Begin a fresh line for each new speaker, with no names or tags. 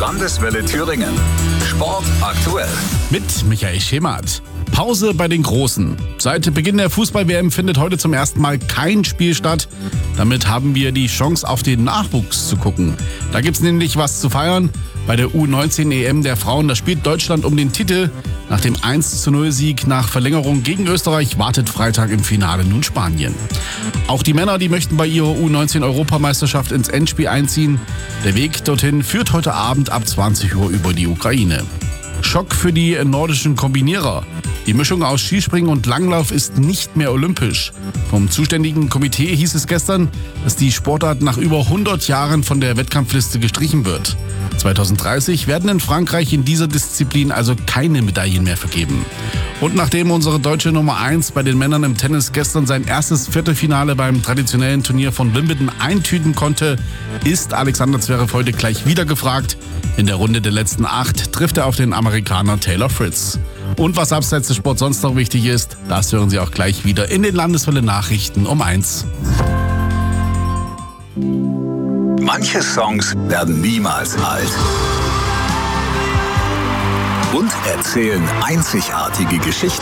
Landeswelle Thüringen. Sport aktuell.
Mit Michael Schemert. Pause bei den Großen. Seit Beginn der Fußball-WM findet heute zum ersten Mal kein Spiel statt. Damit haben wir die Chance, auf den Nachwuchs zu gucken. Da gibt's nämlich was zu feiern. Bei der U19-EM der Frauen, da spielt Deutschland um den Titel. Nach dem 1:0-Sieg nach Verlängerung gegen Österreich wartet Freitag im Finale nun Spanien. Auch die Männer, die möchten bei ihrer U19-Europameisterschaft ins Endspiel einziehen. Der Weg dorthin führt heute Abend ab 20 Uhr über die Ukraine. Schock für die nordischen Kombinierer. Die Mischung aus Skispringen und Langlauf ist nicht mehr olympisch. Vom zuständigen Komitee hieß es gestern, dass die Sportart nach über 100 Jahren von der Wettkampfliste gestrichen wird. 2030 werden in Frankreich in dieser Disziplin also keine Medaillen mehr vergeben. Und nachdem unsere deutsche Nummer 1 bei den Männern im Tennis gestern sein erstes Viertelfinale beim traditionellen Turnier von Wimbledon eintüten konnte, ist Alexander Zverev heute gleich wieder gefragt. In der Runde der letzten 8 trifft er auf den Amerikaner Taylor Fritz. Und was abseits des Sports sonst noch wichtig ist, das hören Sie auch gleich wieder in den Landeswelle Nachrichten um 1.
Manche Songs werden niemals alt und erzählen einzigartige Geschichten.